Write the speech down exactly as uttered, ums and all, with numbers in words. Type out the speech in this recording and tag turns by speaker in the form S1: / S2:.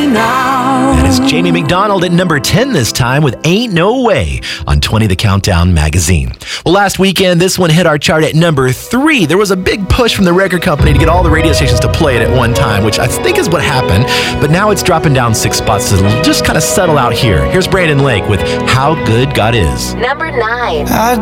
S1: now.
S2: That is Jamie McDonald at number ten this time with Ain't No Way on twenty The Countdown magazine. Well, last weekend, this one hit our chart at number three. There was a big push from the record company to get all the radio stations to play it at one time, which I think is what happened. But now it's dropping down six spots. It'll just kind of settle out here. Here's Brandon Lake with How Good God Is.
S3: Number nine.
S1: I